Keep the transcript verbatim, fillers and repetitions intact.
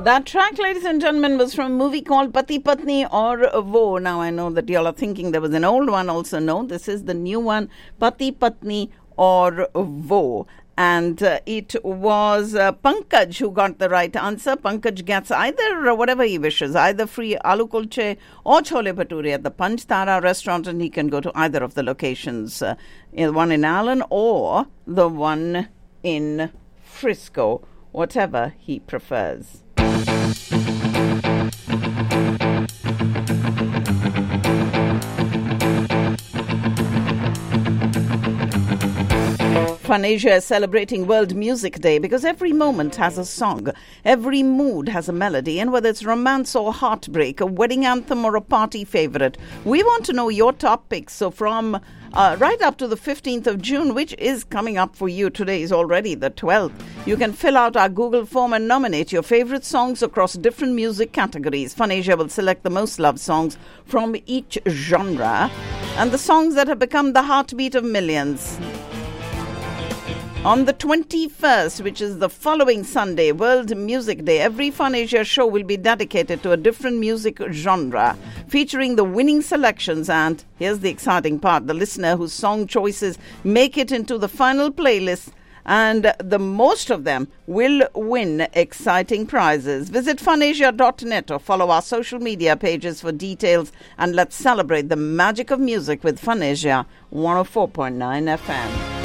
That track, ladies and gentlemen, was from a movie called Pati Patni Aur Wo. Now, I know that y'all are thinking there was an old one also. No, this is the new one, Pati Patni Aur Wo. And uh, it was uh, Pankaj who got the right answer. Pankaj gets either uh, whatever he wishes, either free aloo kulche or chole bhature at the Panch Tara restaurant, and he can go to either of the locations, uh, the one in Allen or the one in Frisco, whatever he prefers. Fun Asia is celebrating World Music Day because every moment has a song, every mood has a melody, and whether it's romance or heartbreak, a wedding anthem or a party favorite, we want to know your top picks. So from uh, right up to the fifteenth of June, which is coming up for you, today is already the twelfth, you can fill out our Google form and nominate your favorite songs across different music categories. Fun Asia will select the most loved songs from each genre and the songs that have become the heartbeat of millions. On the twenty-first, which is the following Sunday, World Music Day, every Fun Asia show will be dedicated to a different music genre, featuring the winning selections. And here's the exciting part, the listener whose song choices make it into the final playlist, and the most of them will win exciting prizes. Visit fun asia dot net or follow our social media pages for details, and let's celebrate the magic of music with Fun Asia one oh four point nine F M.